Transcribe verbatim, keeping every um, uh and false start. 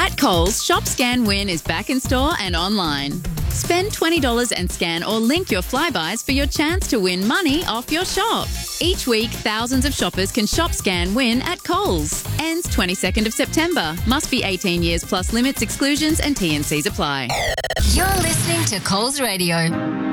At Coles, Shop Scan Win is back in store and online. Spend twenty dollars and scan or link your Flybuys for your chance to win money off your shop. Each week, thousands of shoppers can Shop Scan Win at Coles. Ends twenty-second of September. Must be eighteen years plus limits, exclusions and T and Cs apply. You're listening to Coles Radio.